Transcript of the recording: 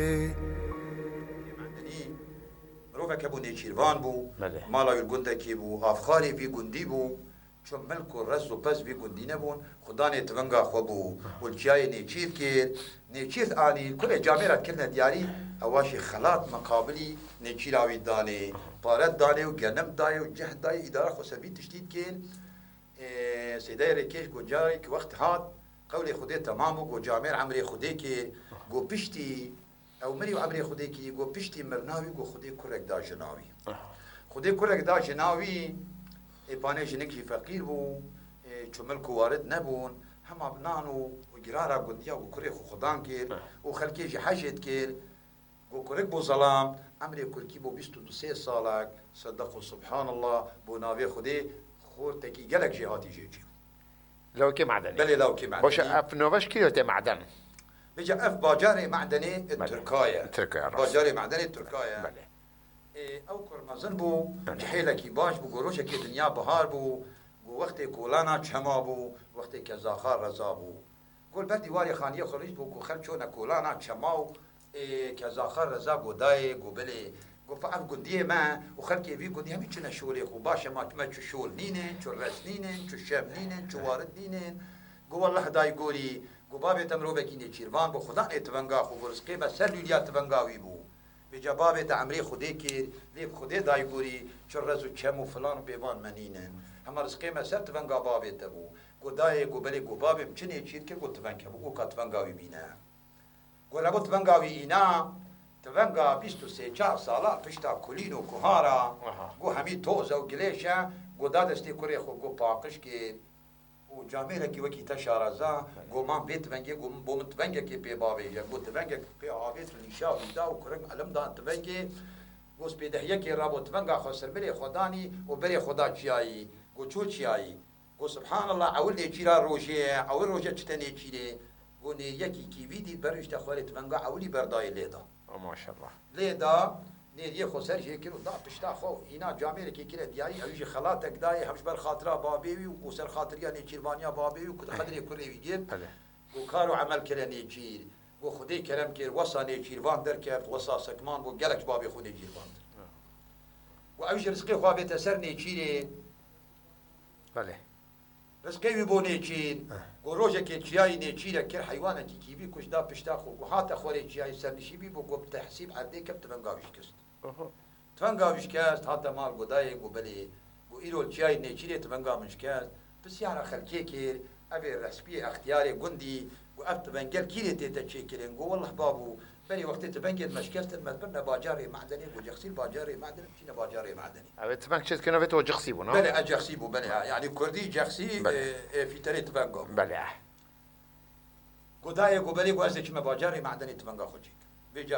معدنی مروفه که بو نیچیروان بو بله. مالای گنده کی بو افخاری وی گندی بو چون ملک و رز و پس وی گندی نبون خدا نتونگا خو بو ولچای نیچیر که نیچیر آنی کل جامعه کرد دیاری اواشی خلات مقابلی نیچیراوی دانه پارت دانه و گنم دانه و جهد دانه اداره خسبی تشدید که سیدای رکیش گو جای که وقت هات قول خودی تمام و گو جامعه عمر خودی که گو پشتی او مری عمر خودی که گو پشتی مرناوی گو خودی کرک دا جناوی خودی کرک دا جناوی پانه جنکی فقیر بو چو ملک وارد نبون هم ابنان و گرارا گندیا و کره خودان کر و خلکی جی حجت کر گو کرک بو ظلام عمر کرکی بو 22 سالک صدق و سبحان الله بو ناوی خودی خور تکی گلک جهاتی جی لو كي معدني بله لو كي معدني باش اف نوفاش كيلو معدن بيجي اف باجاري معدني التركايه تركيا باجاري معدني التركايه بله او كرمزن بو جحيله كي باش بو گروشه كي دنيا بهار بو وقت كولانا چما بو وقت كزاخار رضا بو قول بدي واري خانيه خرج بو خلچونا كولانا چما كزاخار رضا گوداي گوبلي گفت گندی ما و خلکی وی گندی همی چنه شوری خوب باشه ما چو شول نینن چو رس نینن چو شب نینن چو وارد نینن گو والله دای گوری گو بابی تمرو بکینه چیروان بو خدا اتونگا خو برسقی با سر لولیا تونگاوی بو به جواب تعمری خودی که لیب خودی دای گوری چو رز و چم و فلان و بیوان منینن همه رسقی ما سر تونگا بابی تبو گو دای گو بلی گو بابی چنه چیر که گو تونگا بو او کا تونگاوی بینه گو ربو تونگاوی اینا تونگا 23 ساله پشتا کلین و کهارا گو همی توزه و گلیشه گو دادستی کره خو گو پاقش که و جامعه کی وکی تشارزا گو من بیت ونگه گو بوم تونگه کی پی باویجه گو تونگه پی آویت لیشا ویدا و کرم علم دان تونگه گو سپیدهیه کی رابو تونگه خسر بری خدانی و بری خدا چیایی گو چول چیایی گو سبحان الله اول چیرا روجه اول روجه چتنی چیره گو نه یکی کی ویدی برشت خوری تونگه اولی بردای لیدا ما شاء الله ليدا نيريه خسر شيكل ودا بشتا خو هنا جامعه كي كده دياري اوجي خلاتك داي همش بر خاطره بابي وسر خاطريا نيچيرمانيا بابي وكد خدري كوري ويجيب وكارو عمل كره نيچير و خدي كرم كير وصا نيچيروان در كرت وصا سكمان و گلك بابي خو نيچيروان و اوجي رزقي خو بيت سر نيچيري بله رزقي بو نيچير گو روزه که چیای نیچیره کر حیوانه کی کیوی کش دا پشتا خو گو هات خوری چیای سرنشی بی بو گو تحسیب عده کب تونگاویش کست تونگاویش کست هات مال گودای گو بلی گو ایرول چیای نیچیره تونگاویش کست بسیار خلکی کر اوی رسپی اختیار گندی گو اب تونگل کیره تیتا چی کرن گو والله بابو بلی وقتی تونگل مشکلت المدبرنا باجار معدنی گو جخسیل باجار معدنی چینا باجار معدنی اوی تونگ چیز کنه تو جخسی بو نه بله اجخسی بو بله یعنی کردی جخسی فی تری تونگا بله گودای گو بلی گو از چی باجار معدنی تونگا خوچی